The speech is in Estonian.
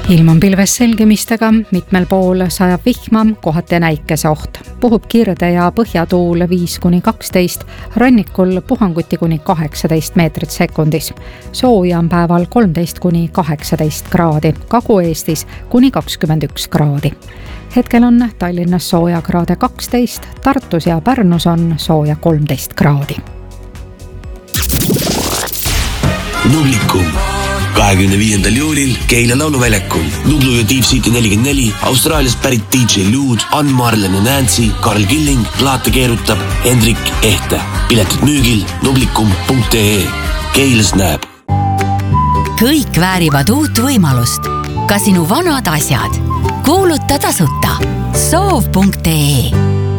Ilm on pilves selgimistega, mitmel pool sajab vihma, kohati näikese oht. Puhub kirde ja põhjatuul 5-12, rannikul puhanguti kuni 18 meetrit sekundis. Sooja on päeval 13-18 kraadi, Kagu-Eestis kuni 21 kraadi. Hetkel on Tallinnas sooja kraade 12, Tartus ja Pärnus on sooja 13 kraadi. Nublikum 25. juulil Keila lauluväljakul. Nublu ja Deep City 44, Austraaliast pärit DJ Luud, Ann Marlen ja Nancy, Karl Killing, plaate keerutab Hendrik Ehte. Piletid müügil nublikum.ee. Keilas näeb. Kõik väärivad uut võimalust. Ka sinu vanad asjad. Kuuluta tasuta. Soov.ee